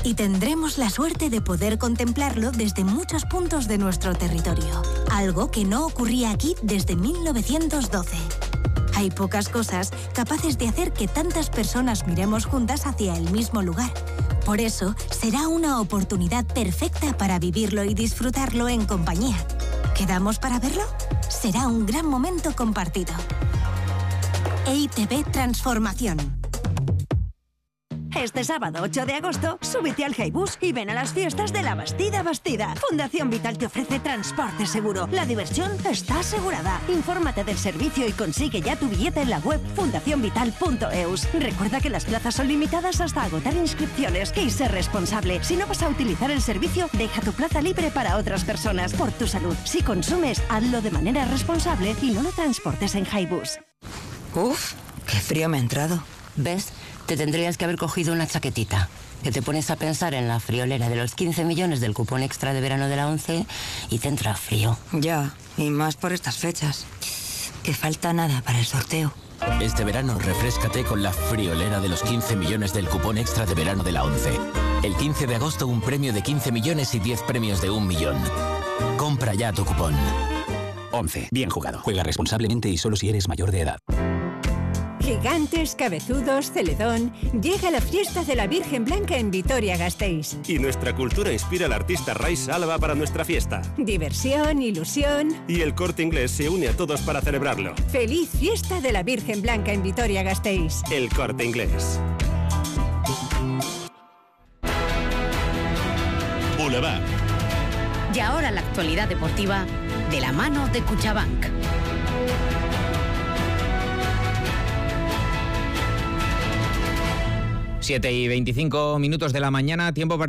Y tendremos la suerte de poder contemplarlo desde muchos puntos de nuestro territorio, algo que no ocurría aquí desde 1912. Hay pocas cosas capaces de hacer que tantas personas miremos juntas hacia el mismo lugar. Por eso, será una oportunidad perfecta para vivirlo y disfrutarlo en compañía. ¿Quedamos para verlo? Será un gran momento compartido. EITB Transformación. Este sábado 8 de agosto, súbete al Haibus y ven a las fiestas de la Bastida Bastida. Fundación Vital te ofrece transporte seguro. La diversión está asegurada. Infórmate del servicio y consigue ya tu billete en la web fundacionvital.eus. Recuerda que las plazas son limitadas hasta agotar inscripciones. Y sé responsable. Si no vas a utilizar el servicio, deja tu plaza libre para otras personas. Por tu salud. Si consumes, hazlo de manera responsable y no lo transportes en Haibus. Uf, qué frío me ha entrado. ¿Ves? Te tendrías que haber cogido una chaquetita. Que te pones a pensar en la friolera de los 15 millones del cupón extra de verano de la 11 y te entra frío. Ya, y más por estas fechas. Que falta nada para el sorteo. Este verano refréscate con la friolera de los 15 millones del cupón extra de verano de la 11. El 15 de agosto un premio de 15 millones y 10 premios de 1 millón. Compra ya tu cupón. 11. Bien jugado. Juega responsablemente y solo si eres mayor de edad. Gigantes, Cabezudos, Celedón. Llega la fiesta de la Virgen Blanca en Vitoria-Gasteiz. Y nuestra cultura inspira al artista Ray Sálava para nuestra fiesta. Diversión, ilusión. Y el Corte Inglés se une a todos para celebrarlo. ¡Feliz fiesta de la Virgen Blanca en Vitoria-Gasteiz! El Corte Inglés. Boulevard. Y ahora la actualidad deportiva de la mano de Cuchabank. 7:25 de la mañana, tiempo para